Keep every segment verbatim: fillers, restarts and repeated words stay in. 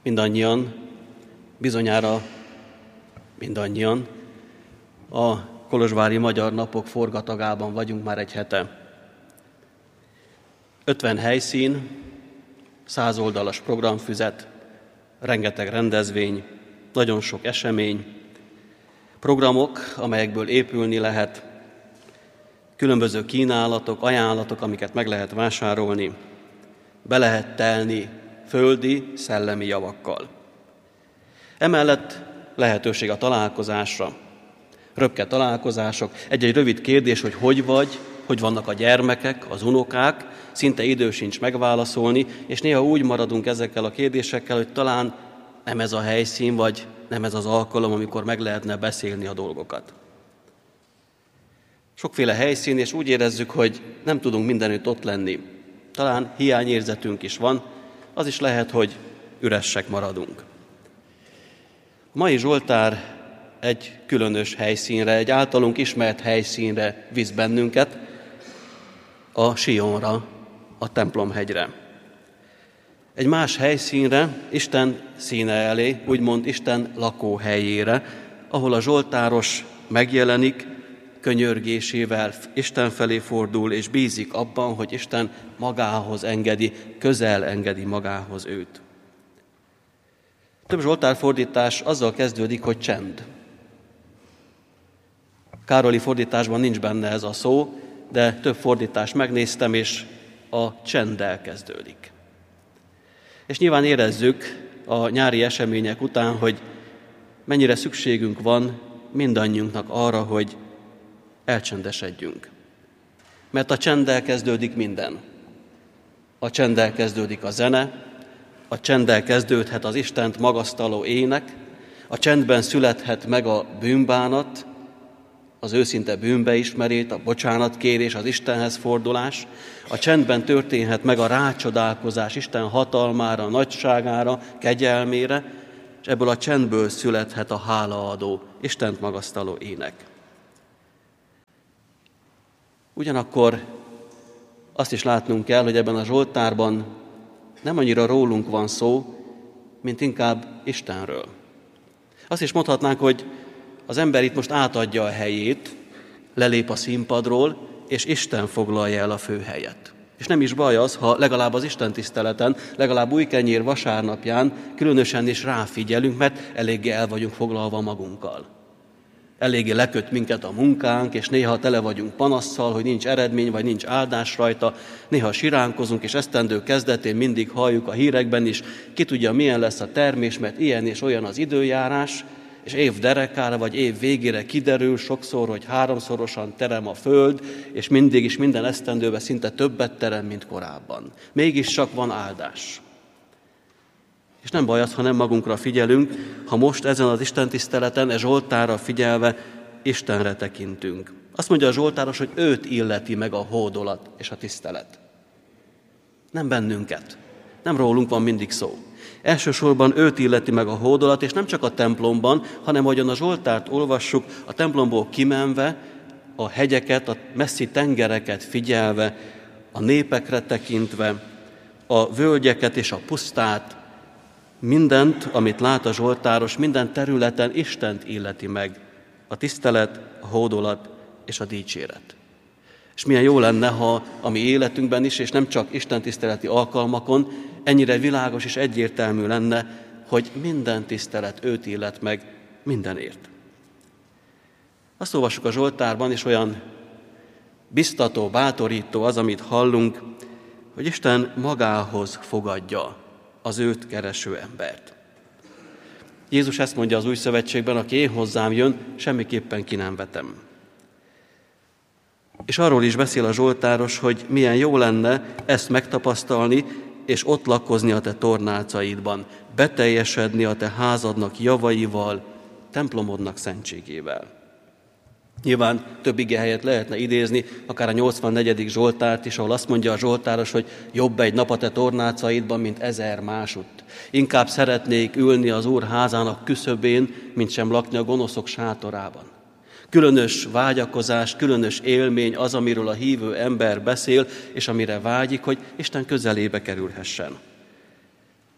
Mindannyian, bizonyára mindannyian a kolozsvári Magyar Napok forgatagában vagyunk már egy hete. ötven helyszín, száz oldalas programfüzet, rengeteg rendezvény, nagyon sok esemény, programok, amelyekből épülni lehet, különböző kínálatok, ajánlatok, amiket meg lehet vásárolni, be lehet telni földi, szellemi javakkal. Emellett lehetőség a találkozásra, röpke találkozások, egy-egy rövid kérdés, hogy hogy vagy, hogy vannak a gyermekek, az unokák, szinte idő sincs megválaszolni, és néha úgy maradunk ezekkel a kérdésekkel, hogy talán nem ez a helyszín, vagy nem ez az alkalom, amikor meg lehetne beszélni a dolgokat. Sokféle helyszín, és úgy érezzük, hogy nem tudunk mindenütt ott lenni. Talán hiányérzetünk is van, az is lehet, hogy üressek maradunk. A mai Zsoltár egy különös helyszínre, egy általunk ismert helyszínre visz bennünket, a Sionra, a templomhegyre. Egy más helyszínre, Isten színe elé, úgymond Isten lakóhelyére, ahol a zsoltáros megjelenik, könyörgésével Isten felé fordul, és bízik abban, hogy Isten magához engedi, közel engedi magához őt. Több zsoltárfordítás azzal kezdődik, hogy csend. Károli fordításban nincs benne ez a szó, de több fordítást megnéztem, és a csenddel kezdődik. És nyilván érezzük a nyári események után, hogy mennyire szükségünk van mindannyiunknak arra, hogy elcsendesedjünk. Mert a csenddel kezdődik minden. A csenddel kezdődik a zene, a csenddel kezdődhet az Istent magasztaló ének, a csendben születhet meg a bűnbánat, az őszinte bűnbeismerét, a bocsánatkérés, az Istenhez fordulás, a csendben történhet meg a rácsodálkozás Isten hatalmára, nagyságára, kegyelmére, és ebből a csendből születhet a hálaadó, Istent magasztaló ének. Ugyanakkor azt is látnunk kell, hogy ebben a zsoltárban nem annyira rólunk van szó, mint inkább Istenről. Azt is mondhatnánk, hogy az ember itt most átadja a helyét, lelép a színpadról, és Isten foglalja el a főhelyet. És nem is baj az, ha legalább az Isten tiszteleten, legalább Újkenyér vasárnapján különösen is ráfigyelünk, mert eléggé el vagyunk foglalva magunkkal. Eléggé leköt minket a munkánk, és néha tele vagyunk panasszal, hogy nincs eredmény, vagy nincs áldás rajta. Néha siránkozunk, és esztendő kezdetén mindig halljuk a hírekben is, ki tudja, milyen lesz a termés, mert ilyen és olyan az időjárás, és év derekára, vagy év végére kiderül sokszor, hogy háromszorosan terem a föld, és mindig is minden esztendőben szinte többet terem, mint korábban. Mégis csak van áldás. És nem baj az, ha nem magunkra figyelünk, ha most ezen az istentiszteleten, e Zsoltárra figyelve Istenre tekintünk. Azt mondja a zsoltáros, hogy őt illeti meg a hódolat és a tisztelet. Nem bennünket. Nem rólunk van mindig szó. Elsősorban őt illeti meg a hódolat, és nem csak a templomban, hanem ahogyan a Zsoltárt olvassuk, a templomból kimenve, a hegyeket, a messzi tengereket figyelve, a népekre tekintve, a völgyeket és a pusztát, mindent, amit lát a zsoltáros, minden területen Istent illeti meg, a tisztelet, a hódolat és a dicséret. És milyen jó lenne, ha a mi életünkben is, és nem csak istentiszteleti alkalmakon, ennyire világos és egyértelmű lenne, hogy minden tisztelet őt illet meg mindenért. Azt olvassuk a Zsoltárban, és olyan biztató, bátorító az, amit hallunk, hogy Isten magához fogadja az őt kereső embert. Jézus ezt mondja az Új Szövetségben, aki én hozzám jön, semmiképpen ki nem vetem. És arról is beszél a zsoltáros, hogy milyen jó lenne ezt megtapasztalni, és ott lakozni a te tornácaidban, beteljesedni a te házadnak javaival, templomodnak szentségével. Nyilván több igehelyet lehetne idézni, akár a nyolcvannegyedik Zsoltárt is, ahol azt mondja a zsoltáros, hogy jobb egy nap a te tornácaidban, mint ezer másutt. Inkább szeretnék ülni az Úr házának küszöbén, mint sem lakni a gonoszok sátorában. Különös vágyakozás, különös élmény az, amiről a hívő ember beszél, és amire vágyik, hogy Isten közelébe kerülhessen.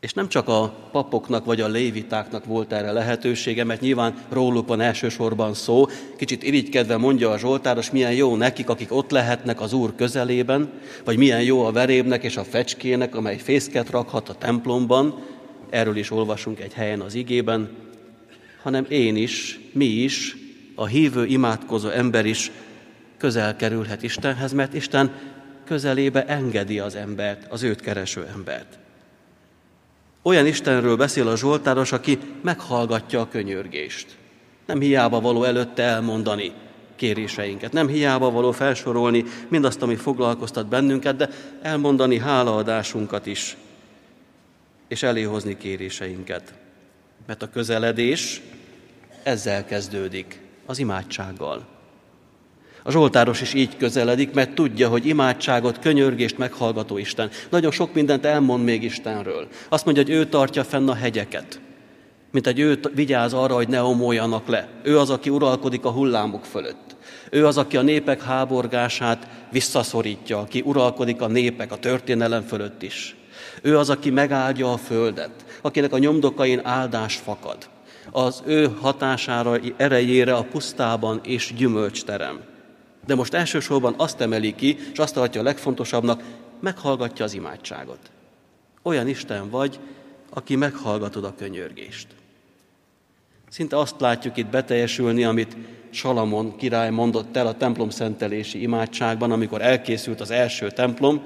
És nem csak a papoknak vagy a lévitáknak volt erre lehetősége, mert nyilván róluk van elsősorban szó. Kicsit irigykedve mondja a zsoltáros, milyen jó nekik, akik ott lehetnek az Úr közelében, vagy milyen jó a verébnek és a fecskének, amely fészket rakhat a templomban. Erről is olvasunk egy helyen az igében. Hanem én is, mi is, a hívő, imádkozó ember is közel kerülhet Istenhez, mert Isten közelébe engedi az embert, az őt kereső embert. Olyan Istenről beszél a zsoltáros, aki meghallgatja a könyörgést. Nem hiába való előtte elmondani kéréseinket, nem hiába való felsorolni mindazt, ami foglalkoztat bennünket, de elmondani hálaadásunkat is, és eléhozni kéréseinket. Mert a közeledés ezzel kezdődik, az imádsággal. A zsoltáros is így közeledik, mert tudja, hogy imádságot, könyörgést meghallgató Isten. Nagyon sok mindent elmond még Istenről. Azt mondja, hogy ő tartja fenn a hegyeket, mint egy ő vigyáz arra, hogy ne omoljanak le. Ő az, aki uralkodik a hullámok fölött. Ő az, aki a népek háborgását visszaszorítja, aki uralkodik a népek, a történelem fölött is. Ő az, aki megáldja a földet, akinek a nyomdokain áldás fakad. Az ő hatására, erejére a pusztában és gyümölcs terem. De most elsősorban azt emeli ki, és azt tartja a legfontosabbnak, meghallgatja az imádságot. Olyan Isten vagy, aki meghallgatod a könyörgést. Szinte azt látjuk itt beteljesülni, amit Salamon király mondott el a templom szentelési imádságban, amikor elkészült az első templom,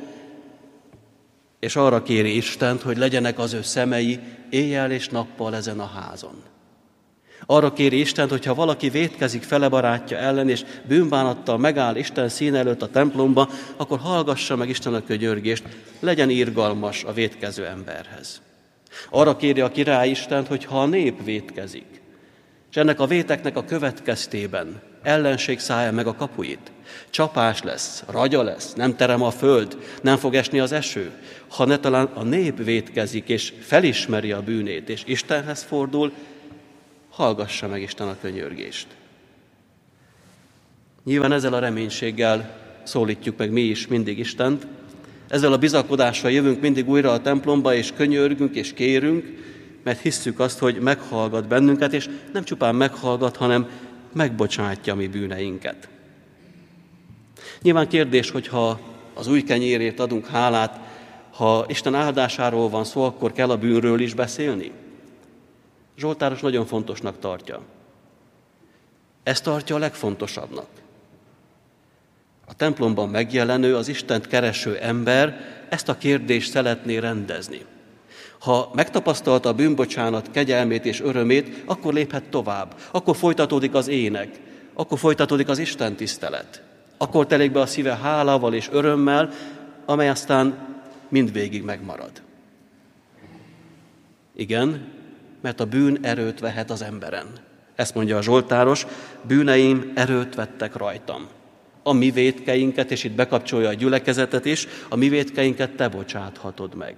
és arra kéri Istent, hogy legyenek az ő szemei éjjel és nappal ezen a házon. Arra kéri Istent, hogyha valaki vétkezik fele barátja ellen, és bűnbánattal megáll Isten szín előtt a templomba, akkor hallgassa meg Isten a könyörgést, legyen irgalmas a vétkező emberhez. Arra kéri a király Istent, hogy ha a nép vétkezik, és ennek a véteknek a következtében ellenség szállja meg a kapuit, csapás lesz, ragya lesz, nem terem a föld, nem fog esni az eső, ha ne talán a nép vétkezik, és felismeri a bűnét, és Istenhez fordul, hallgassa meg Isten a könyörgést. Nyilván ezzel a reménységgel szólítjuk meg mi is mindig Istent, ezzel a bizakodással jövünk mindig újra a templomba, és könyörgünk és kérünk, mert hisszük azt, hogy meghallgat bennünket, és nem csupán meghallgat, hanem megbocsátja mi bűneinket. Nyilván kérdés, hogyha az új kenyérért adunk hálát, ha Isten áldásáról van szó, akkor kell a bűnről is beszélni? Zsoltáros nagyon fontosnak tartja. Ezt tartja a legfontosabbnak. A templomban megjelenő, az Istent kereső ember ezt a kérdést szeretné rendezni. Ha megtapasztalta a bűnbocsánat kegyelmét és örömét, akkor léphet tovább. Akkor folytatódik az ének, akkor folytatódik az Isten tisztelet. Akkor telik be a szíve hálával és örömmel, amely aztán mindvégig megmarad. Igen, mert a bűn erőt vehet az emberen. Ezt mondja a zsoltáros, bűneim erőt vettek rajtam. A mi vétkeinket, és itt bekapcsolja a gyülekezetet is, a mi vétkeinket te bocsáthatod meg.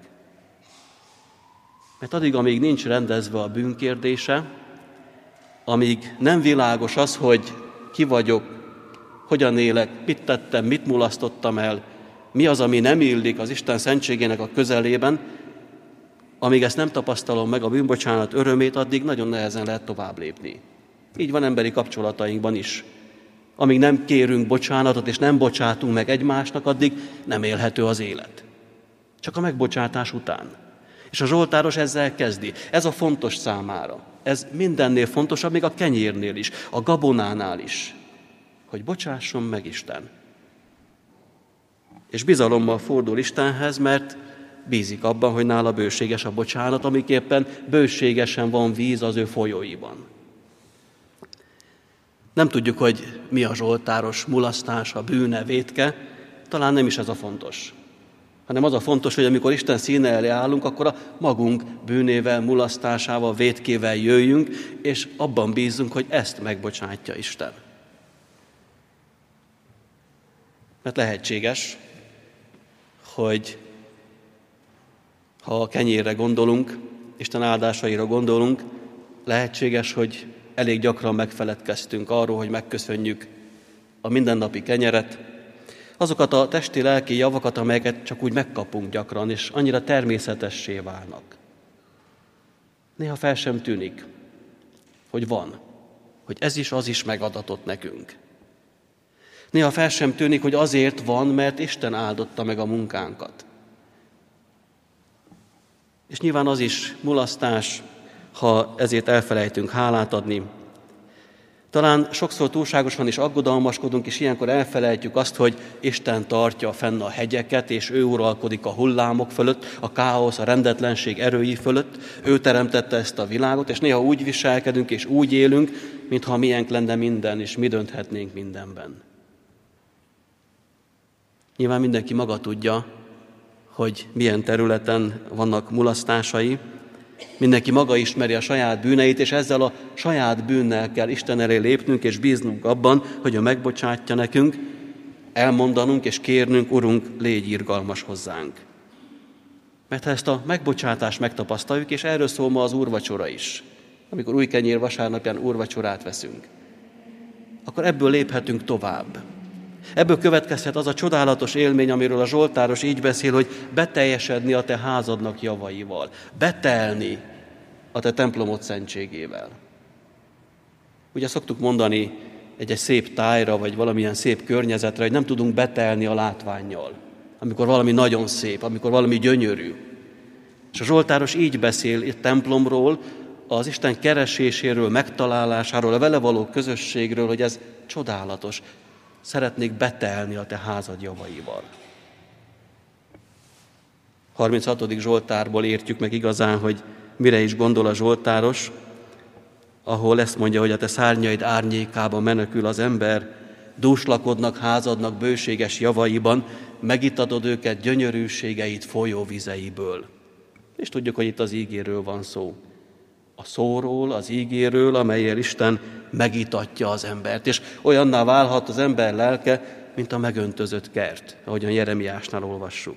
Mert addig, amíg nincs rendezve a bűnkérdése, amíg nem világos az, hogy ki vagyok, hogyan élek, mit tettem, mit mulasztottam el, mi az, ami nem illik az Isten szentségének a közelében, amíg ezt nem tapasztalom meg a bűnbocsánat örömét, addig nagyon nehezen lehet tovább lépni. Így van emberi kapcsolatainkban is. Amíg nem kérünk bocsánatot, és nem bocsátunk meg egymásnak, addig nem élhető az élet. Csak a megbocsátás után. És a zsoltáros ezzel kezdi. Ez a fontos számára. Ez mindennél fontosabb, még a kenyérnél is, a gabonánál is. Hogy bocsásson meg Isten. És bizalommal fordul Istenhez, mert bízik abban, hogy nála bőséges a bocsánat, amiképpen bőségesen van víz az ő folyóiban. Nem tudjuk, hogy mi a zsoltáros mulasztása, bűne, vétke, talán nem is ez a fontos. Hanem az a fontos, hogy amikor Isten színe elé állunk, akkor a magunk bűnével, mulasztásával, vétkével jöjjünk, és abban bízunk, hogy ezt megbocsátja Isten. Mert lehetséges, hogy ha a kenyérre gondolunk, Isten áldásaira gondolunk, lehetséges, hogy elég gyakran megfeledkeztünk arról, hogy megköszönjük a mindennapi kenyeret, azokat a testi-lelki javakat, amelyeket csak úgy megkapunk gyakran, és annyira természetessé válnak. néha fel sem tűnik, hogy van, hogy ez is, az is megadatott nekünk. Néha fel sem tűnik, hogy azért van, mert Isten áldotta meg a munkánkat. És nyilván az is mulasztás, ha ezért elfelejtünk hálát adni. Talán sokszor túlságosan is aggodalmaskodunk, és ilyenkor elfelejtjük azt, hogy Isten tartja fenn a hegyeket, és ő uralkodik a hullámok fölött, a káosz, a rendetlenség erői fölött. Ő teremtette ezt a világot, és néha úgy viselkedünk, és úgy élünk, mintha miénk lenne minden, és mi dönthetnénk mindenben. Nyilván mindenki maga tudja, hogy milyen területen vannak mulasztásai. Mindenki maga ismeri a saját bűneit, és ezzel a saját bűnnel kell Isten elé lépnünk, és bíznunk abban, hogy ő megbocsátja nekünk, elmondanunk és kérnünk, Urunk, légy irgalmas hozzánk. Mert ha ezt a megbocsátást megtapasztaljuk, és erről szól ma az úrvacsora is, amikor új kenyér vasárnapján úrvacsorát veszünk, akkor ebből léphetünk tovább. Ebből következhet az a csodálatos élmény, amiről a zsoltáros így beszél, hogy beteljesedni a te házadnak javaival, betelni a te templomod szentségével. Ugye szoktuk mondani egy-egy szép tájra, vagy valamilyen szép környezetre, hogy nem tudunk betelni a látvánnyal, amikor valami nagyon szép, amikor valami gyönyörű. És a zsoltáros így beszél itt templomról, az Isten kereséséről, megtalálásáról, a vele való közösségről, hogy ez csodálatos. Szeretnék betelni a te házad javaival. harminchatodik Zsoltárból értjük meg igazán, hogy mire is gondol a zsoltáros, ahol ezt mondja, hogy a te szárnyaid árnyékába menekül az ember, dúslakodnak házadnak bőséges javaiban, megitatod őket gyönyörűségeit folyóvizeiből. És tudjuk, hogy itt az ígéről van szó. A szóról, az ígéről, amellyel Isten megitatja az embert, és olyanná válhat az ember lelke, mint a megöntözött kert, ahogyan Jeremiásnál olvassuk.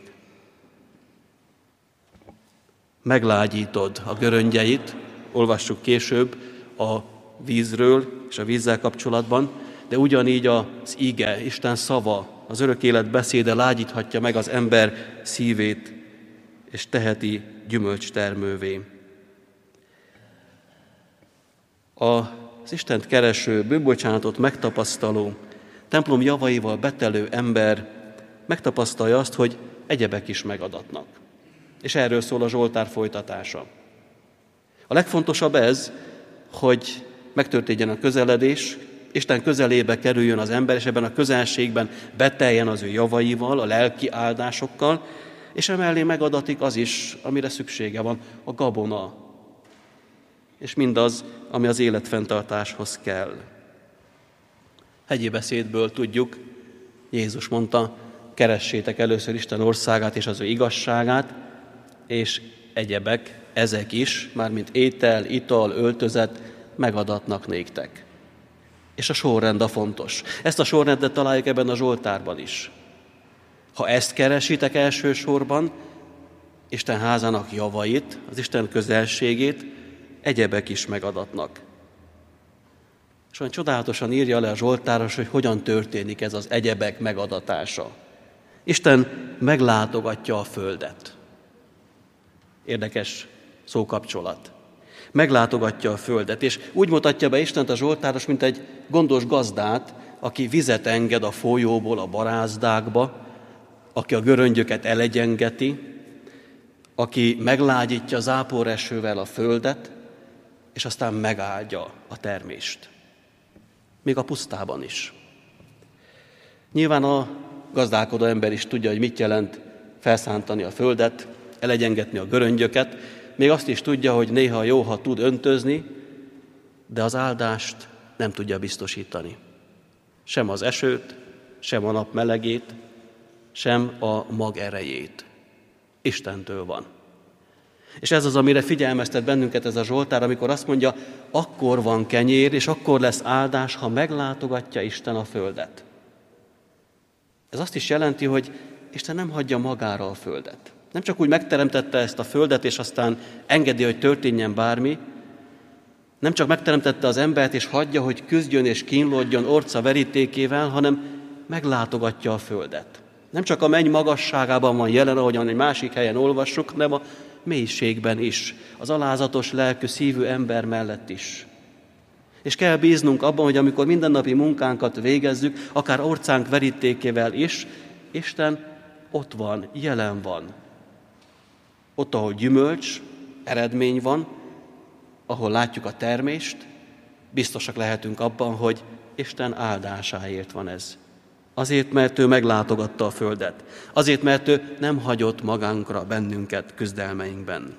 Meglágyítod a göröngyeit, olvassuk később a vízről és a vízzel kapcsolatban, de ugyanígy az ige, Isten szava, az örök élet beszéde lágyíthatja meg az ember szívét, és teheti gyümölcstermővé. Az Istent kereső, bűnbocsánatot megtapasztaló, templom javaival betelő ember megtapasztalja azt, hogy egyebek is megadatnak. És erről szól a Zsoltár folytatása. A legfontosabb ez, hogy megtörténjen a közeledés, Isten közelébe kerüljön az ember, és ebben a közelségben beteljen az ő javaival, a lelki áldásokkal, és emellé megadatik az is, amire szüksége van, a gabona, és mindaz, ami az életfenntartáshoz kell. Hegyi beszédből tudjuk, Jézus mondta, keressétek először Isten országát és az ő igazságát, és egyebek, ezek is, mármint étel, ital, öltözet, megadatnak néktek. És a sorrend a fontos. Ezt a sorrendet találjuk ebben a Zsoltárban is. Ha ezt keresitek elsősorban, Isten házának javait, az Isten közelségét, egyebek is megadatnak. És olyan csodálatosan írja le a zsoltáros, hogy hogyan történik ez az egyebek megadatása. Isten meglátogatja a földet. Érdekes szókapcsolat. Meglátogatja a földet, és úgy mutatja be Istent a zsoltáros, mint egy gondos gazdát, aki vizet enged a folyóból a barázdákba, aki a göröngyöket elegyengeti, aki meglágyítja záporesővel a földet, és aztán megáldja a termést. Még a pusztában is. Nyilván a gazdálkodó ember is tudja, hogy mit jelent felszántani a földet, elegyengetni a göröngyöket, még azt is tudja, hogy néha jó, ha tud öntözni, de az áldást nem tudja biztosítani. Sem az esőt, sem a nap melegét, sem a mag erejét. Istentől van. És ez az, amire figyelmeztet bennünket ez a Zsoltár, amikor azt mondja, akkor van kenyér, és akkor lesz áldás, ha meglátogatja Isten a földet. Ez azt is jelenti, hogy Isten nem hagyja magára a földet. Nem csak úgy megteremtette ezt a földet, és aztán engedi, hogy történjen bármi, nem csak megteremtette az embert, és hagyja, hogy küzdjön és kínlódjon orca verítékével, hanem meglátogatja a földet. Nem csak a menny magasságában van jelen, ahogyan egy másik helyen olvassuk, hanem a mélységben is, az alázatos lelkű szívű ember mellett is. És kell bíznunk abban, hogy amikor mindennapi munkánkat végezzük, akár orcánk verítékével is, Isten ott van, jelen van. Ott, ahol gyümölcs, eredmény van, ahol látjuk a termést, biztosak lehetünk abban, hogy Isten áldásáért van ez. Azért, mert ő meglátogatta a földet. Azért, mert ő nem hagyott magánkra bennünket küzdelmeinkben.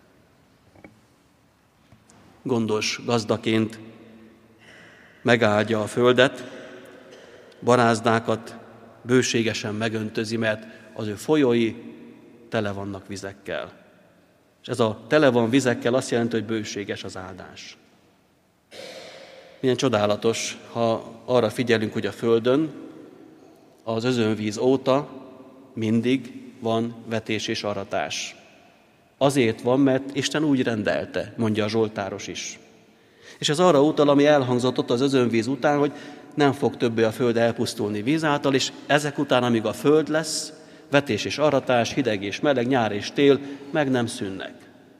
Gondos gazdaként megáldja a földet, barázdákat bőségesen megöntözi, mert az ő folyói tele vannak vizekkel. És ez a tele van vizekkel azt jelenti, hogy bőséges az áldás. Milyen csodálatos, ha arra figyelünk, hogy a földön az özönvíz óta mindig van vetés és aratás. Azért van, mert Isten úgy rendelte, mondja a zsoltáros is. És ez arra utal, ami elhangzott ott az özönvíz után, hogy nem fog többé a föld elpusztulni víz által, és ezek után, amíg a föld lesz, vetés és aratás, hideg és meleg, nyár és tél meg nem szűnnek.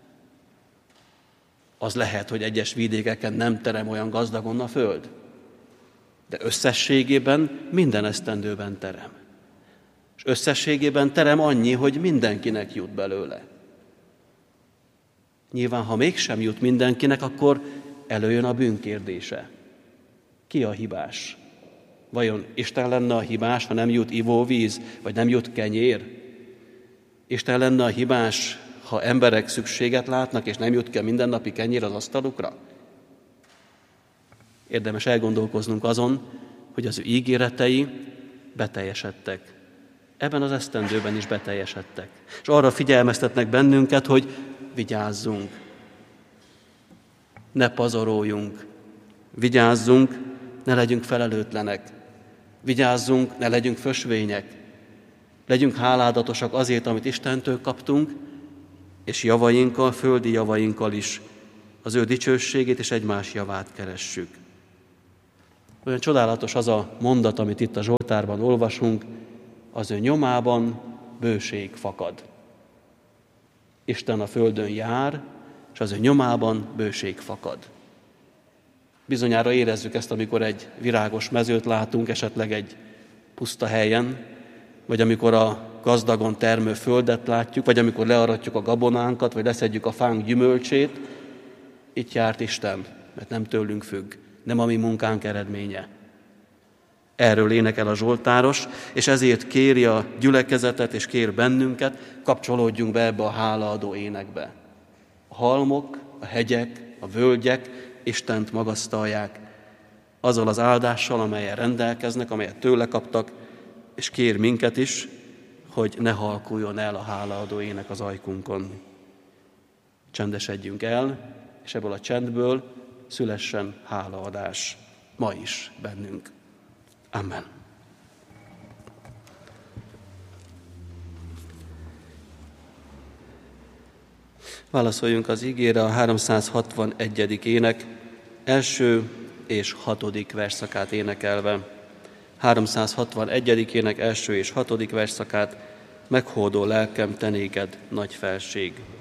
Az lehet, hogy egyes vidékeken nem terem olyan gazdagon a föld, de összességében minden esztendőben terem. És összességében terem annyi, hogy mindenkinek jut belőle. Nyilván, ha mégsem jut mindenkinek, akkor előjön a bűn kérdése. Ki a hibás? Vajon Isten lenne a hibás, ha nem jut ivóvíz, vagy nem jut kenyér? Isten lenne a hibás, ha emberek szükséget látnak, és nem jut ki a mindennapi kenyér az asztalukra? Érdemes elgondolkoznunk azon, hogy az ő ígéretei beteljesedtek. Ebben az esztendőben is beteljesedtek. És arra figyelmeztetnek bennünket, hogy vigyázzunk, ne pazaroljunk, vigyázzunk, ne legyünk felelőtlenek, vigyázzunk, ne legyünk fösvények, legyünk háládatosak azért, amit Istentől kaptunk, és javainkkal, földi javainkkal is az ő dicsőségét és egymás javát keressük. Olyan csodálatos az a mondat, amit itt a Zsoltárban olvasunk, az ő nyomában bőség fakad. Isten a földön jár, és az ő nyomában bőség fakad. Bizonyára érezzük ezt, amikor egy virágos mezőt látunk, esetleg egy puszta helyen, vagy amikor a gazdagon termő földet látjuk, vagy amikor learatjuk a gabonánkat, vagy leszedjük a fánk gyümölcsét. Itt járt Isten, mert nem tőlünk függ, nem a mi munkánk eredménye. Erről énekel a zsoltáros, és ezért kéri a gyülekezetet, és kér bennünket, kapcsolódjunk be ebbe a hálaadó énekbe. A halmok, a hegyek, a völgyek Istent magasztalják azzal az áldással, amelyen rendelkeznek, amelyet tőle kaptak, és kér minket is, hogy ne halkuljon el a hálaadó ének az ajkunkon. Csendesedjünk el, és ebből a csendből szülessen hálaadás ma is bennünk. Amen. Válaszoljunk az igére a háromszázhatvanegyedik ének első és hatodik versszakát énekelve. háromszázhatvanegyedik ének első és hatodik versszakát, meghódó lelkem, te néked nagy felség.